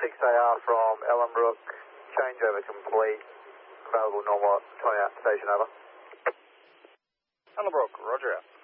6AR from Ellenbrook, changeover complete, available normal 20 out station, over. Ellenbrook, roger out.